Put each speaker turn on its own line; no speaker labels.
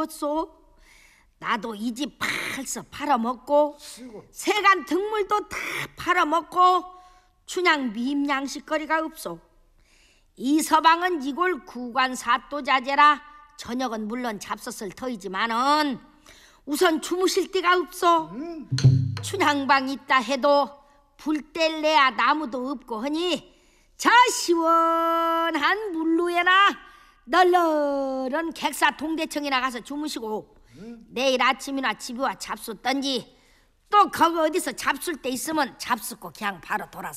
죽었소. 나도 이 집 팔서 팔아먹고 세간 등물도 다 팔아먹고 춘향 미임양식거리가 없소. 이 서방은 이골 구관 사또자제라 저녁은 물론 잡섰을 터이지만은 우선 주무실 데가 없소. 춘향방 있다 해도 불 뗄래야 나무도 없고 하니 저 시원한 물루에나 널널한 객사 동대청이나 가서 주무시고 내일 아침이나 집에 와 잡숫던지 또 거기 어디서 잡술 때 있으면 잡숫고 그냥 바로 돌아서